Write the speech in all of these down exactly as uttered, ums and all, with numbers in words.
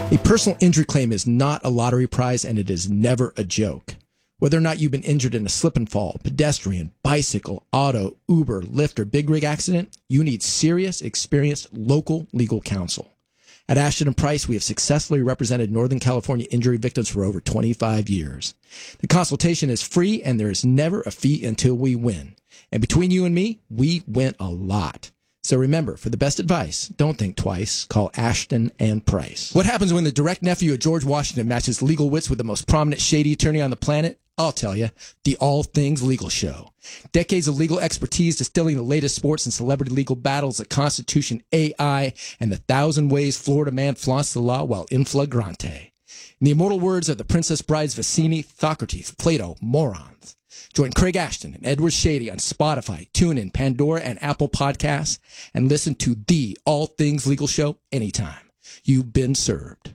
A personal injury claim is not a lottery prize, and it is never a joke. Whether or not you've been injured in a slip and fall, pedestrian, bicycle, auto, Uber, Lyft, or big rig accident, you need serious, experienced local legal counsel. At Ashton and Price, we have successfully represented Northern California injury victims for over twenty-five years. The consultation is free, and there is never a fee until we win. And between you and me, we win a lot. So remember, for the best advice, don't think twice. Call Ashton and Price. What happens when the direct nephew of George Washington matches legal wits with the most prominent shady attorney on the planet? I'll tell you, the All Things Legal Show. Decades of legal expertise distilling the latest sports and celebrity legal battles, the Constitution, A I, and the thousand ways Florida man flaunts the law while in flagrante. In the immortal words of the Princess Brides Vicini, Socrates, Plato, morons. Join Craig Ashton and Edward Shady on Spotify, TuneIn, Pandora, and Apple Podcasts, and listen to the All Things Legal Show anytime. You've been served.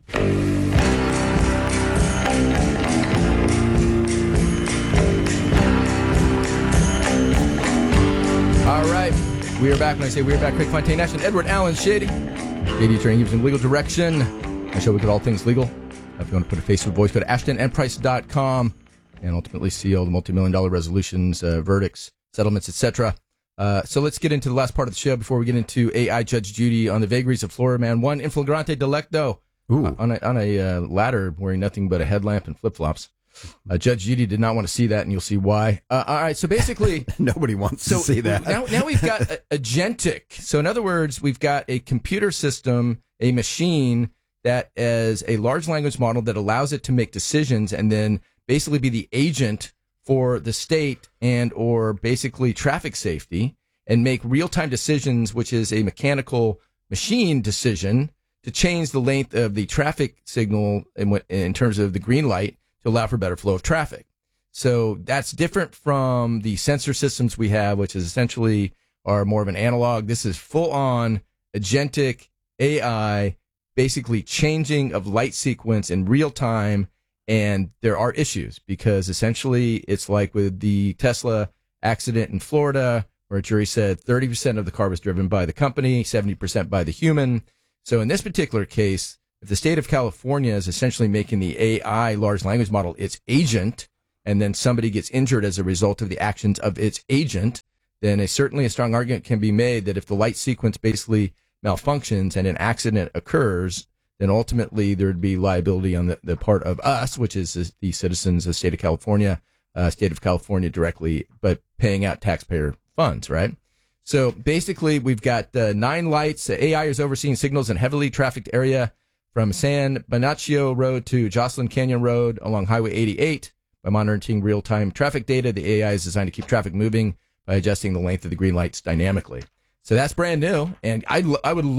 All right, we are back. When I say we are back, Craig Fontaine, Ashton, Edward Allen Shady. Shady attorney gives him legal direction. I show we at All Things Legal. If you want to put a face to a voice, go to ashton and price dot com. And ultimately see all the multi-million dollar resolutions, uh, verdicts, settlements, et cetera. Uh, so let's get into the last part of the show before we get into A I Judge Judy on the vagaries of Florida Man. One, in flagrante delicto, uh, on a, on a uh, ladder wearing nothing but a headlamp and flip-flops. Uh, Judge Judy did not want to see that, and you'll see why. Uh, all right, so basically... Nobody wants so to see that. now, now we've got a, agentic. So in other words, we've got a computer system, a machine that is a large language model that allows it to make decisions and then basically be the agent for the state and or basically traffic safety and make real-time decisions, which is a mechanical machine decision to change the length of the traffic signal in, in terms of the green light to allow for better flow of traffic. So that's different from the sensor systems we have, which is essentially are more of an analog. This is full-on agentic A I, basically changing of light sequence in real time. And there are issues because essentially it's like with the Tesla accident in Florida where a jury said thirty percent of the car was driven by the company, seventy percent by the human. So in this particular case, if the state of California is essentially making the A I large language model its agent, and then somebody gets injured as a result of the actions of its agent, then a, certainly a strong argument can be made that if the light sequence basically malfunctions and an accident occurs, then ultimately there would be liability on the, the part of us, which is the citizens of the state of California, uh, state of California directly, but paying out taxpayer funds, right? So basically we've got uh, nine lights. A I is overseeing signals in heavily trafficked area from San Bernardino Road to Jocelyn Canyon Road along Highway eighty-eight. By monitoring real-time traffic data, the A I is designed to keep traffic moving by adjusting the length of the green lights dynamically. So that's brand new, and I I would